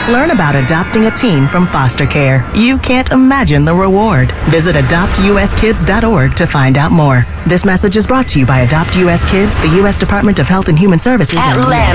Learn about adopting a teen from foster care. You can't imagine the reward. Visit adoptuskids.org to find out more. This message is brought to you by Adopt US Kids, the U.S. Department of Health and Human Services. Atlanta.